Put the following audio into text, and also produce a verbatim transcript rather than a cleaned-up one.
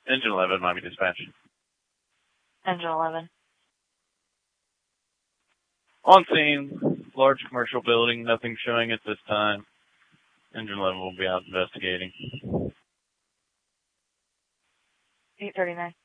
Engine eleven, Miami Dispatch. Engine eleven. On scene, large commercial building, nothing showing at this time. Engine eleven will be out investigating. eight thirty-nine.